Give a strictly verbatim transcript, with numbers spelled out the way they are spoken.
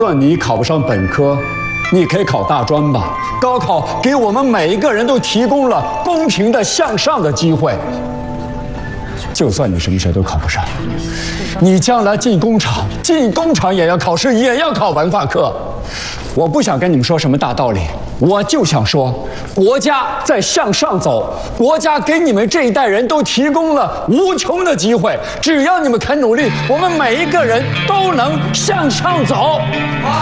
算你考不上本科，你可以考大专吧。高考给我们每一个人都提供了公平的向上的机会。就算你什么学都考不上，你将来进工厂，进工厂也要考试，也要考文化课。我不想跟你们说什么大道理，我就想说，国家在向上走，国家给你们这一代人都提供了无穷的机会，只要你们肯努力，我们每一个人都能向上走。